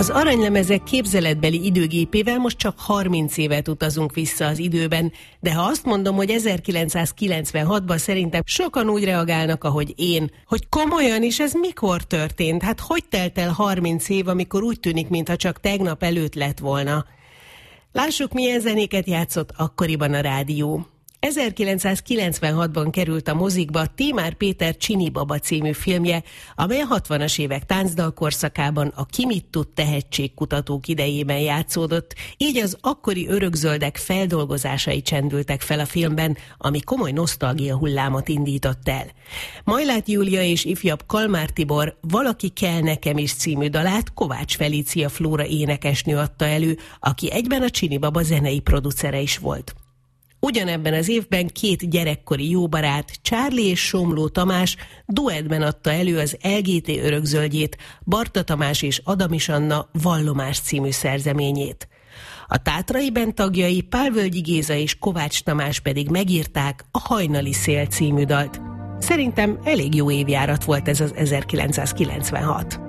Az aranylemezek képzeletbeli időgépével most csak 30 évet utazunk vissza az időben, de ha azt mondom, hogy 1996-ban szerintem sokan úgy reagálnak, ahogy én, hogy komolyan is ez mikor történt? Hát hogy telt el 30 év, amikor úgy tűnik, mintha csak tegnap előtt lett volna? Lássuk, milyen zenéket játszott akkoriban a rádió. 1996-ban került a mozikba Tímár Péter Csini Baba című filmje, amely a 60-as évek táncdal korszakában a Ki mit tud tehetségkutatók idejében játszódott, így az akkori örökzöldek feldolgozásai csendültek fel a filmben, ami komoly nosztalgia hullámot indított el. Majlát Júlia és ifjabb Kalmár Tibor Valaki kell nekem is című dalát Kovács Felícia Flóra énekesnő adta elő, aki egyben a Csini Baba zenei producere is volt. Ugyanebben az évben két gyerekkori jóbarát, Csárli és Somló Tamás duettben adta elő az LGT örökzöldjét, Barta Tamás és Adamis Anna Vallomás című szerzeményét. A Tátrai Band tagjai Pálvölgyi Géza és Kovács Tamás pedig megírták a Hajnali szél című dalt. Szerintem elég jó évjárat volt ez az 1996.